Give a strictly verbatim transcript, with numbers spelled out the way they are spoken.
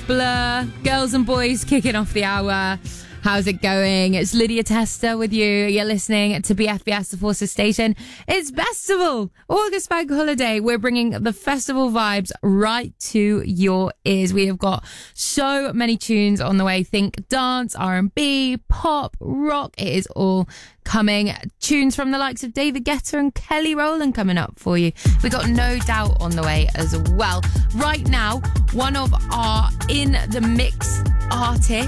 Blur, girls and boys kicking off the hour. How's it going? It's Lydia Tester with you. You're listening to B F B S, the Forces Station. It's Festival, August Bank Holiday. We're bringing the festival vibes right to your ears. We have got so many tunes on the way. Think dance, R and B, pop, rock. It is all coming. Tunes from the likes of David Guetta and Kelly Rowland coming up for you. We got No Doubt on the way as well. Right now, one of our in the mix artists